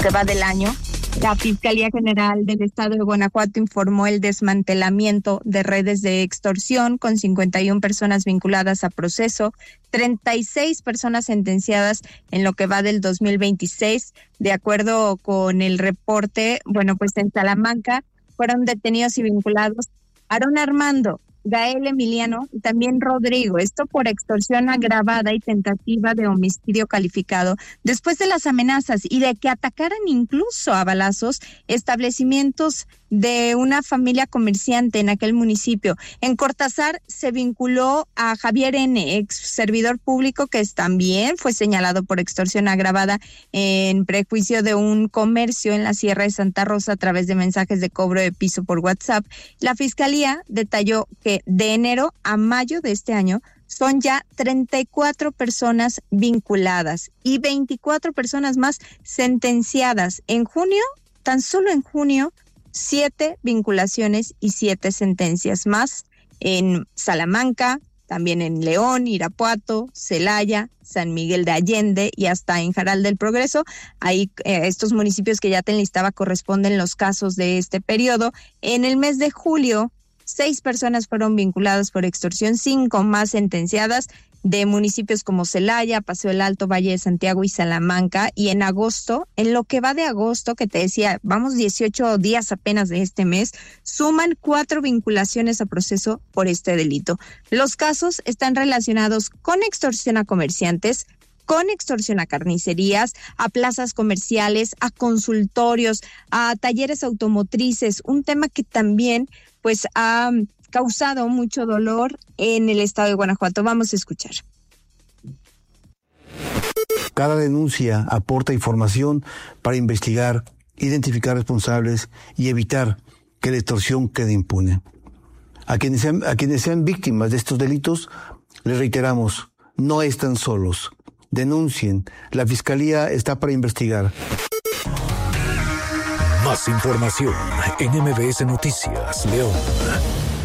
que va del año. La Fiscalía General del Estado de Guanajuato informó el desmantelamiento de redes de extorsión con 51 personas vinculadas a proceso, 36 personas sentenciadas en lo que va del 2026. De acuerdo con el reporte, pues en Salamanca fueron detenidos y vinculados Aarón Armando, Gael Emiliano y también Rodrigo, esto por extorsión agravada y tentativa de homicidio calificado, después de las amenazas y de que atacaran incluso a balazos establecimientos de una familia comerciante en aquel municipio. En Cortázar se vinculó a Javier N., ex servidor público, que también fue señalado por extorsión agravada en prejuicio de un comercio en la Sierra de Santa Rosa a través de mensajes de cobro de piso por WhatsApp. La Fiscalía detalló que de enero a mayo de este año son ya 34 personas vinculadas y 24 personas más sentenciadas. En junio, tan solo en junio, 7 vinculaciones y 7 sentencias más en Salamanca, también en León, Irapuato, Celaya, San Miguel de Allende y hasta en Jaral del Progreso. Ahí estos municipios que ya te enlistaba corresponden los casos de este periodo. En el mes de julio, 6 personas fueron vinculadas por extorsión, 5 más sentenciadas de municipios como Celaya, Paseo del Alto, Valle de Santiago y Salamanca. Y en agosto, en lo que va de agosto, que te decía, vamos 18 días apenas de este mes, suman 4 vinculaciones a proceso por este delito. Los casos están relacionados con extorsión a comerciantes, con extorsión a carnicerías, a plazas comerciales, a consultorios, a talleres automotrices, un tema que también ha causado mucho dolor en el estado de Guanajuato. Vamos a escuchar. Cada denuncia aporta información para investigar, identificar responsables y evitar que la extorsión quede impune. A quienes sean víctimas de estos delitos, les reiteramos, no están solos. Denuncien. La Fiscalía está para investigar. Más información en MBS Noticias, León.